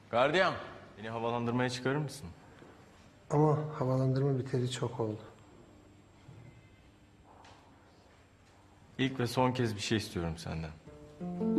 Gardiyan, beni havalandırmaya çıkarır mısın? Ama havalandırma biteli çok oldu. İlk ve son kez bir şey istiyorum senden.